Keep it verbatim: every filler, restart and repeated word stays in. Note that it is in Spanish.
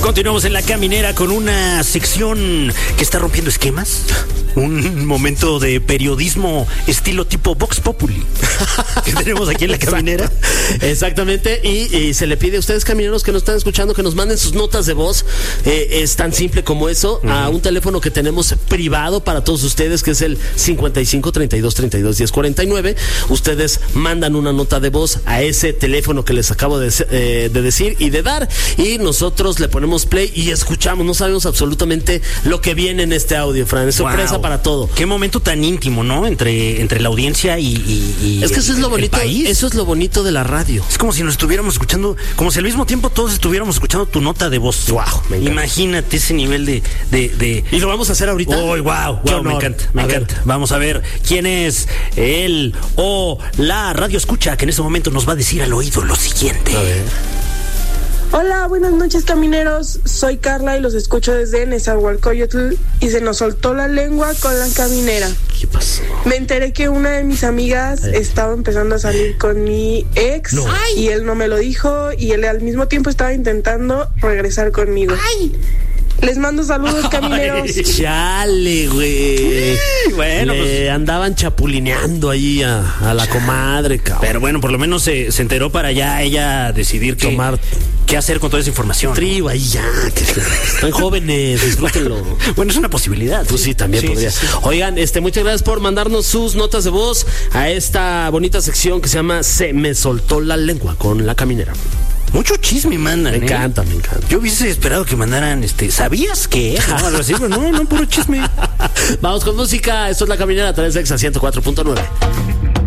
Continuamos en La Caminera con una sección que está rompiendo esquemas. Un momento de periodismo estilo tipo Vox Populi que tenemos aquí en La Caminera. Exactamente, y, y se le pide a ustedes, camineros que nos están escuchando, que nos manden sus notas de voz. Eh, es tan simple como eso, uh-huh. a un teléfono que tenemos privado para todos ustedes, que es el cincuenta y cinco, treinta y dos, treinta y dos, diez, cuarenta y nueve. Ustedes mandan una nota de voz a ese teléfono que les acabo de, eh, de decir y de dar, y nosotros le ponemos play y escuchamos. No sabemos absolutamente lo que viene en este audio, Fran. Es sorpresa wow. para todo. Qué momento tan íntimo, ¿no? Entre, entre la audiencia y, y, y es que eso es lo bonito, eso es lo bonito de la radio. Es como si nos estuviéramos escuchando, como si al mismo tiempo todos estuviéramos escuchando tu nota de voz. Wow, me encanta. Imagínate ese nivel de, de, de... ¿Y lo vamos a hacer ahorita? Oh, wow, wow, me encanta, me a encanta. Ver. Vamos a ver quién es él o la radio escucha que en este momento nos va a decir al oído lo siguiente. A ver. Hola, buenas noches, camineros. Soy Carla y los escucho desde Nezahualcóyotl y se nos soltó la lengua con La Caminera. ¿Qué pasó? Me enteré que una de mis amigas Ay. estaba empezando a salir con mi ex no. y él no me lo dijo y él al mismo tiempo estaba intentando regresar conmigo. Ay. Les mando saludos, camineros. Ay, chale, güey. Bueno, Le pues andaban chapulineando ahí a, a la comadre, cabrón. Pero bueno, por lo menos se, se enteró para ya ella decidir qué, tomar qué hacer con toda esa información. Trigo, ahí ya. Que están jóvenes, disfrútenlo. Bueno, bueno, es una posibilidad. Pues sí, sí también sí, podría. Sí, sí. Oigan, este, muchas gracias por mandarnos sus notas de voz a esta bonita sección que se llama Se me soltó la lengua con La Caminera. Mucho chisme mandan. Me encanta, ¿eh? me encanta. Yo hubiese esperado que mandaran, este, ¿sabías qué? No, algo así, pero no, no, puro chisme. Vamos con música. Esto es La Caminera, tres Exa ciento cuatro punto nueve.